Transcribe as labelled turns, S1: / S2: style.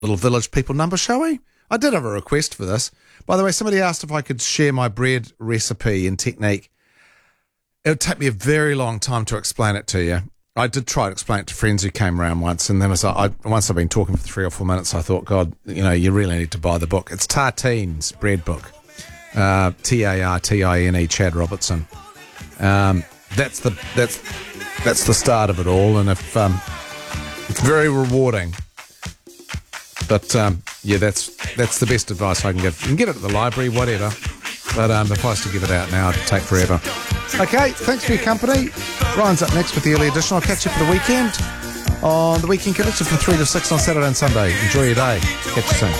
S1: little village people number, shall we? I did have a request for this. By the way, somebody asked if I could share my bread recipe and technique. It would take me a very long time to explain it to you. I did try to explain it to friends who came around once, and then once I've been talking for 3 or 4 minutes, I thought, God, you really need to buy the book. It's Tartine's bread book. Tartine, Chad Robertson. That's the start of it all, and if it's very rewarding. But that's the best advice I can give. You can get it at the library, whatever. But if I was to give it out now, it'd take forever. Okay, thanks for your company. Ryan's up next with the early edition. I'll catch you for the weekend on the Weekend Connection from 3 to 6 on Saturday and Sunday. Enjoy your day. Catch you soon.